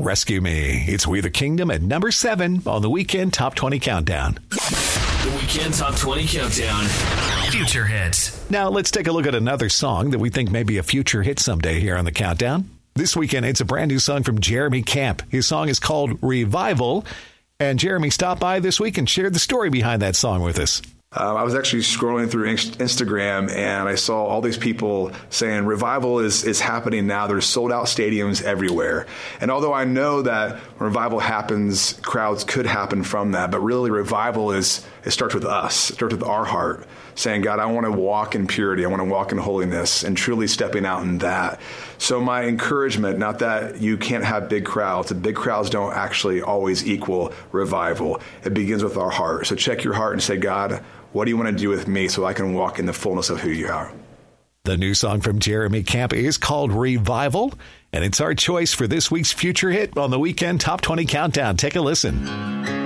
Rescue Me. It's We the Kingdom at number 7 on the Weekend Top 20 Countdown. The Weekend Top 20 Countdown. Future hits. Now let's take a look at another song that we think may be a future hit someday here on the Countdown. This weekend, it's a brand new song from Jeremy Camp. His song is called Revival. And Jeremy stopped by this week and shared the story behind that song with us. I was actually scrolling through Instagram and I saw all these people saying revival is happening now. There's sold out stadiums everywhere. And although I know that when revival happens, crowds could happen from that, but really revival it starts with us. It starts with our heart saying, God, I want to walk in purity. I want to walk in holiness and truly stepping out in that. So my encouragement, not that you can't have big crowds. The big crowds don't actually always equal revival. It begins with our heart. So check your heart and say, God, what do you want to do with me so I can walk in the fullness of who you are? The new song from Jeremy Camp is called Revival, and it's our choice for this week's future hit on the Weekend Top 20 Countdown. Take a listen.